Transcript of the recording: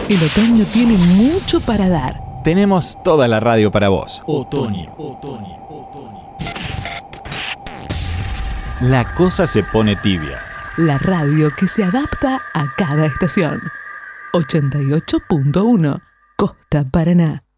El otoño tiene mucho para dar. Tenemos toda la radio para vos. Otoño. La cosa se pone tibia. La radio que se adapta a cada estación. 88.1 Costa Paraná.